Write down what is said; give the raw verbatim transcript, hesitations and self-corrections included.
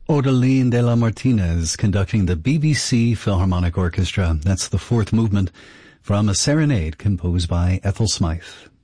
Odelín de la Martínez conducting the B B C Philharmonic Orchestra. That's the fourth movement from a serenade composed by Ethel Smythe.